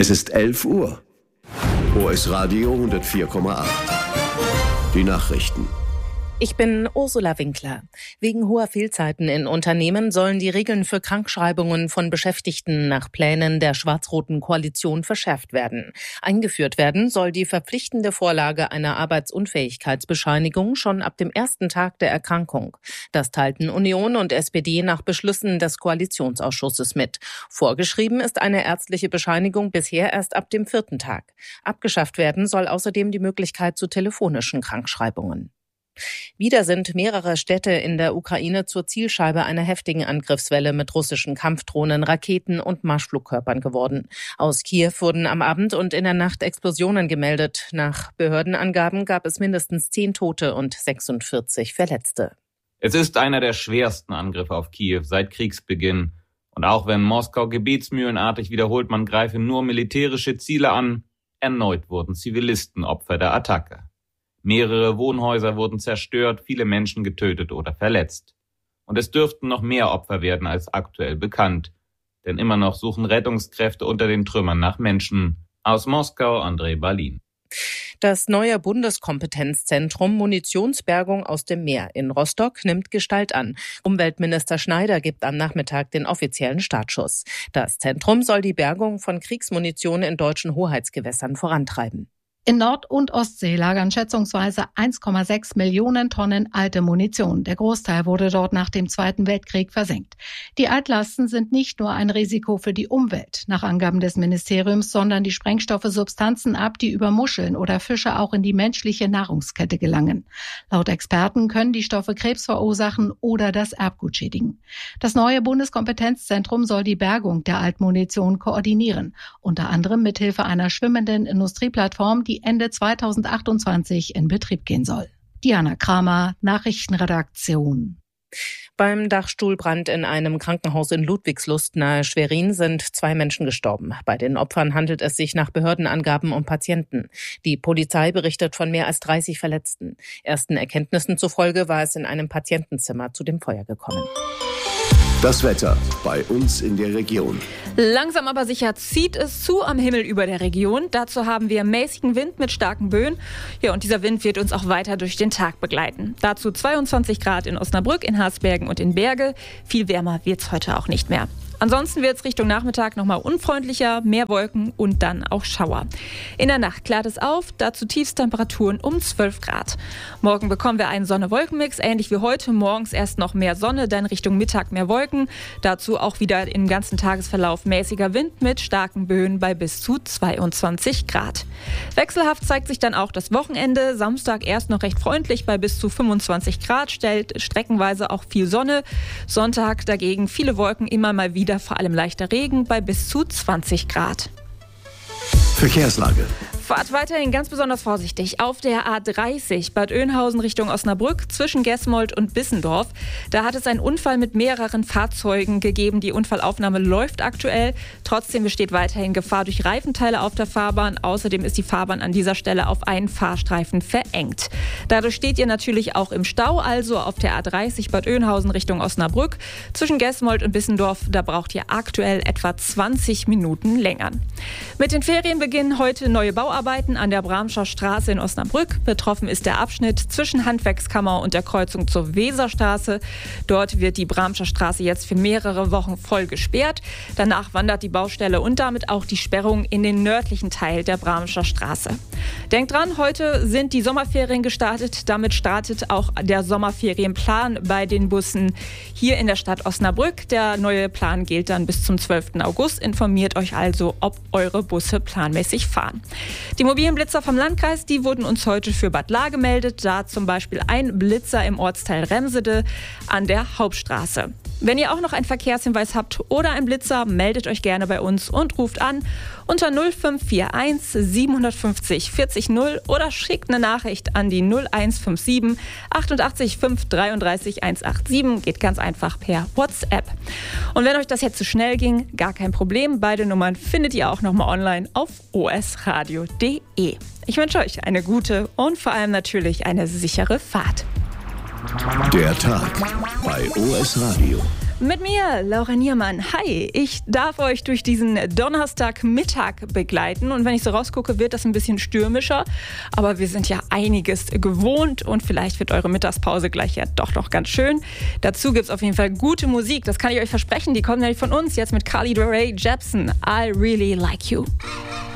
Es ist 11 Uhr. OS Radio 104,8. Die Nachrichten. Ich bin Ursula Winkler. Wegen hoher Fehlzeiten in Unternehmen sollen die Regeln für Krankschreibungen von Beschäftigten nach Plänen der schwarz-roten Koalition verschärft werden. Eingeführt werden soll die verpflichtende Vorlage einer Arbeitsunfähigkeitsbescheinigung schon ab dem ersten Tag der Erkrankung. Das teilten Union und SPD nach Beschlüssen des Koalitionsausschusses mit. Vorgeschrieben ist eine ärztliche Bescheinigung bisher erst ab dem 4. Tag. Abgeschafft werden soll außerdem die Möglichkeit zu telefonischen Krankschreibungen. Wieder sind mehrere Städte in der Ukraine zur Zielscheibe einer heftigen Angriffswelle mit russischen Kampfdrohnen, Raketen und Marschflugkörpern geworden. Aus Kiew wurden am Abend und in der Nacht Explosionen gemeldet. Nach Behördenangaben gab es mindestens 10 Tote und 46 Verletzte. Es ist einer der schwersten Angriffe auf Kiew seit Kriegsbeginn. Und auch wenn Moskau gebetsmühlenartig wiederholt, man greife nur militärische Ziele an, erneut wurden Zivilisten Opfer der Attacke. Mehrere Wohnhäuser wurden zerstört, viele Menschen getötet oder verletzt. Und es dürften noch mehr Opfer werden als aktuell bekannt. Denn immer noch suchen Rettungskräfte unter den Trümmern nach Menschen. Aus Moskau, André Balin. Das neue Bundeskompetenzzentrum Munitionsbergung aus dem Meer in Rostock nimmt Gestalt an. Umweltminister Schneider gibt am Nachmittag den offiziellen Startschuss. Das Zentrum soll die Bergung von Kriegsmunition in deutschen Hoheitsgewässern vorantreiben. In Nord- und Ostsee lagern schätzungsweise 1,6 Millionen Tonnen alte Munition. Der Großteil wurde dort nach dem Zweiten Weltkrieg versenkt. Die Altlasten sind nicht nur ein Risiko für die Umwelt, nach Angaben des Ministeriums, sondern die Sprengstoffe Substanzen ab, die über Muscheln oder Fische auch in die menschliche Nahrungskette gelangen. Laut Experten können die Stoffe Krebs verursachen oder das Erbgut schädigen. Das neue Bundeskompetenzzentrum soll die Bergung der Altmunition koordinieren, unter anderem mithilfe einer schwimmenden Industrieplattform, die Ende 2028 in Betrieb gehen soll. Diana Kramer, Nachrichtenredaktion. Beim Dachstuhlbrand in einem Krankenhaus in Ludwigslust nahe Schwerin sind 2 Menschen gestorben. Bei den Opfern handelt es sich nach Behördenangaben um Patienten. Die Polizei berichtet von mehr als 30 Verletzten. Ersten Erkenntnissen zufolge war es in einem Patientenzimmer zu dem Feuer gekommen. Das Wetter bei uns in der Region. Langsam aber sicher zieht es zu am Himmel über der Region. Dazu haben wir mäßigen Wind mit starken Böen. Ja, und dieser Wind wird uns auch weiter durch den Tag begleiten. Dazu 22 Grad in Osnabrück, in Haßbergen und in Berge. Viel wärmer wird's heute auch nicht mehr. Ansonsten wird es Richtung Nachmittag nochmal unfreundlicher, mehr Wolken und dann auch Schauer. In der Nacht klart es auf, dazu Tiefstemperaturen um 12 Grad. Morgen bekommen wir einen Sonne-Wolken-Mix, ähnlich wie heute. Morgens erst noch mehr Sonne, dann Richtung Mittag mehr Wolken. Dazu auch wieder im ganzen Tagesverlauf mäßiger Wind mit starken Böen bei bis zu 22 Grad. Wechselhaft zeigt sich dann auch das Wochenende. Samstag erst noch recht freundlich bei bis zu 25 Grad, stellt streckenweise auch viel Sonne. Sonntag dagegen viele Wolken, immer mal wieder vor allem leichter Regen bei bis zu 20 Grad. Verkehrslage. Fahrt weiterhin ganz besonders vorsichtig. Auf der A30 Bad Oeynhausen Richtung Osnabrück zwischen Gesmold und Bissendorf. Da hat es einen Unfall mit mehreren Fahrzeugen gegeben. Die Unfallaufnahme läuft aktuell. Trotzdem besteht weiterhin Gefahr durch Reifenteile auf der Fahrbahn. Außerdem ist die Fahrbahn an dieser Stelle auf einen Fahrstreifen verengt. Dadurch steht ihr natürlich auch im Stau, also auf der A30 Bad Oeynhausen Richtung Osnabrück. Zwischen Gesmold und Bissendorf, da braucht ihr aktuell etwa 20 Minuten länger. Mit den Ferien beginnen heute neue Bauarbeiten an der Bramscher Straße in Osnabrück. Betroffen ist der Abschnitt zwischen Handwerkskammer und der Kreuzung zur Weserstraße. Dort wird die Bramscher Straße jetzt für mehrere Wochen voll gesperrt. Danach wandert die Baustelle und damit auch die Sperrung in den nördlichen Teil der Bramscher Straße. Denkt dran, heute sind die Sommerferien gestartet. Damit startet auch der Sommerferienplan bei den Bussen hier in der Stadt Osnabrück. Der neue Plan gilt dann bis zum 12. August. Informiert euch also, ob eure Busse planmäßig fahren. Die mobilen Blitzer vom Landkreis, die wurden uns heute für Bad Lahr gemeldet. Da zum Beispiel ein Blitzer im Ortsteil Remsede an der Hauptstraße. Wenn ihr auch noch einen Verkehrshinweis habt oder einen Blitzer, meldet euch gerne bei uns und ruft an unter 0541 750 40 0 oder schickt eine Nachricht an die 0157 88 5 33 187. Geht ganz einfach per WhatsApp. Und wenn euch das jetzt zu schnell ging, gar kein Problem. Beide Nummern findet ihr auch nochmal online auf osradio.de. Ich wünsche euch eine gute und vor allem natürlich eine sichere Fahrt. Der Tag bei OS Radio. Mit mir, Laura Niermann. Hi, ich darf euch durch diesen Donnerstagmittag begleiten. Und wenn ich so rausgucke, wird das ein bisschen stürmischer. Aber wir sind ja einiges gewohnt und vielleicht wird eure Mittagspause gleich ja doch noch ganz schön. Dazu gibt es auf jeden Fall gute Musik, das kann ich euch versprechen. Die kommt nämlich von uns jetzt mit Carly Rae Jepsen. I Really Like You.